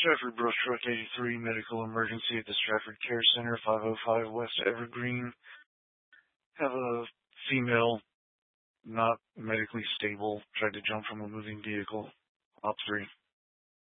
Stratford Brush Truck 83, medical emergency at the Stratford Care Center, 505 West Evergreen. Have a female, not medically stable, tried to jump from a moving vehicle. Op 3.